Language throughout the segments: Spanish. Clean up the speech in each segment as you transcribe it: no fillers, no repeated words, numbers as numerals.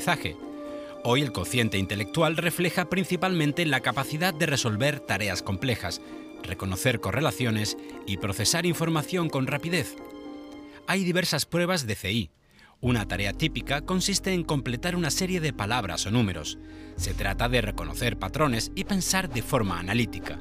aprendizaje. Hoy el cociente intelectual refleja principalmente la capacidad de resolver tareas complejas, reconocer correlaciones y procesar información con rapidez. Hay diversas pruebas de CI. Una tarea típica consiste en completar una serie de palabras o números. Se trata de reconocer patrones y pensar de forma analítica.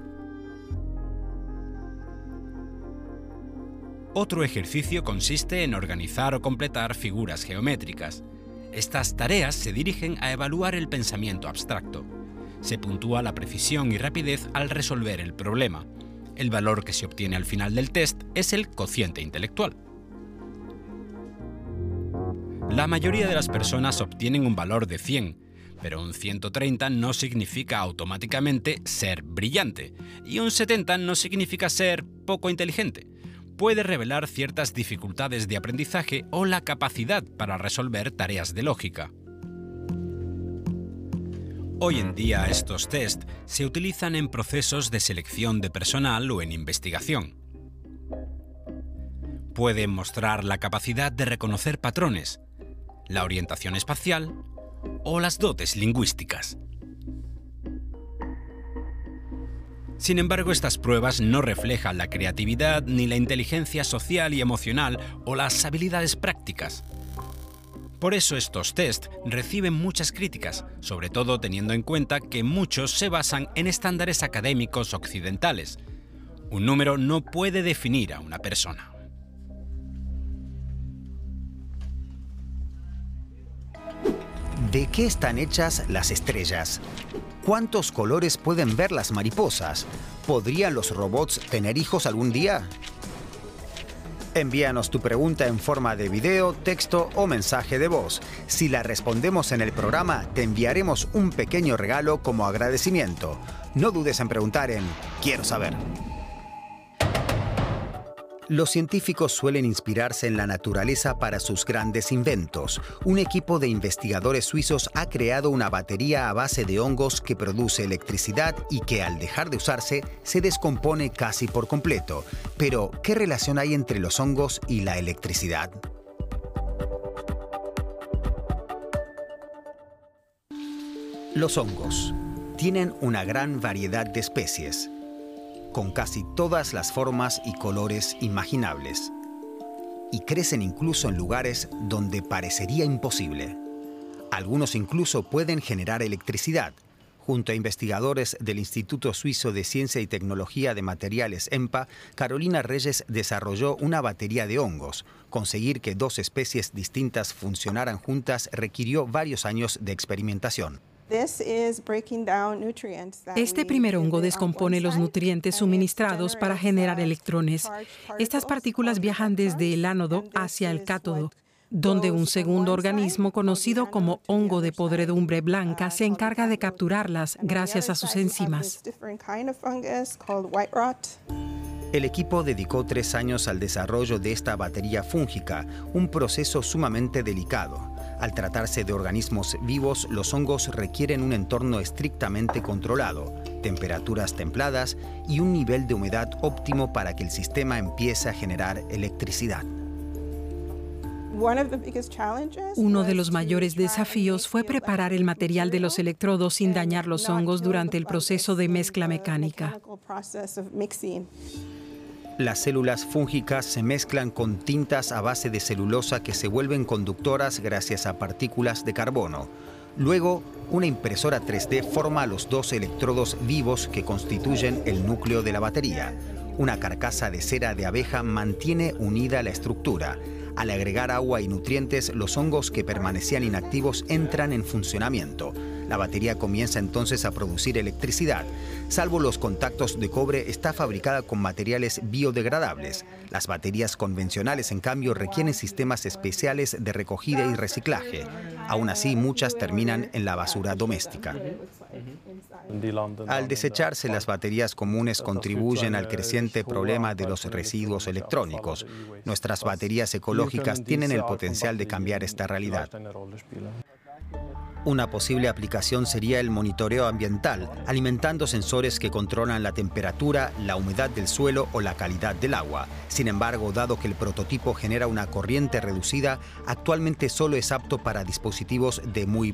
Otro ejercicio consiste en organizar o completar figuras geométricas. Estas tareas se dirigen a evaluar el pensamiento abstracto. Se puntúa la precisión y rapidez al resolver el problema. El valor que se obtiene al final del test es el cociente intelectual. La mayoría de las personas obtienen un valor de 100, pero un 130 no significa automáticamente ser brillante y un 70 no significa ser poco inteligente. Puede revelar ciertas dificultades de aprendizaje o la capacidad para resolver tareas de lógica. Hoy en día estos test se utilizan en procesos de selección de personal o en investigación. Pueden mostrar la capacidad de reconocer patrones, la orientación espacial o las dotes lingüísticas. Sin embargo, estas pruebas no reflejan la creatividad ni la inteligencia social y emocional o las habilidades prácticas. Por eso estos test reciben muchas críticas, sobre todo teniendo en cuenta que muchos se basan en estándares académicos occidentales. Un número no puede definir a una persona. ¿De qué están hechas las estrellas? ¿Cuántos colores pueden ver las mariposas? ¿Podrían los robots tener hijos algún día? Envíanos tu pregunta en forma de video, texto o mensaje de voz. Si la respondemos en el programa, te enviaremos un pequeño regalo como agradecimiento. No dudes en preguntar en Quiero saber. Los científicos suelen inspirarse en la naturaleza para sus grandes inventos. Un equipo de investigadores suizos ha creado una batería a base de hongos que produce electricidad y que al dejar de usarse se descompone casi por completo. Pero, ¿qué relación hay entre los hongos y la electricidad? Los hongos tienen una gran variedad de especies, con casi todas las formas y colores imaginables, y crecen incluso en lugares donde parecería imposible. Algunos incluso pueden generar electricidad. Junto a investigadores del Instituto Suizo de Ciencia y Tecnología de Materiales EMPA, Carolina Reyes desarrolló una batería de hongos. Conseguir que dos especies distintas funcionaran juntas requirió varios años de experimentación. Este primer hongo descompone los nutrientes suministrados para generar electrones. Estas partículas viajan desde el ánodo hacia el cátodo, donde un segundo organismo conocido como hongo de podredumbre blanca se encarga de capturarlas gracias a sus enzimas. El equipo dedicó 3 años al desarrollo de esta batería fúngica, un proceso sumamente delicado. Al tratarse de organismos vivos, los hongos requieren un entorno estrictamente controlado, temperaturas templadas y un nivel de humedad óptimo para que el sistema empiece a generar electricidad. Uno de los mayores desafíos fue preparar el material de los electrodos sin dañar los hongos durante el proceso de mezcla mecánica. Las células fúngicas se mezclan con tintas a base de celulosa que se vuelven conductoras gracias a partículas de carbono. Luego, una impresora 3D forma los 2 electrodos vivos que constituyen el núcleo de la batería. Una carcasa de cera de abeja mantiene unida la estructura. Al agregar agua y nutrientes, los hongos que permanecían inactivos entran en funcionamiento. La batería comienza entonces a producir electricidad. Salvo los contactos de cobre, está fabricada con materiales biodegradables. Las baterías convencionales, en cambio, requieren sistemas especiales de recogida y reciclaje. Aún así, muchas terminan en la basura doméstica. Al desecharse, las baterías comunes contribuyen al creciente problema de los residuos electrónicos. Nuestras baterías ecológicas tienen el potencial de cambiar esta realidad. Una posible aplicación sería el monitoreo ambiental, alimentando sensores que controlan la temperatura, la humedad del suelo o la calidad del agua. Sin embargo, dado que el prototipo genera una corriente reducida, actualmente solo es apto para dispositivos de muy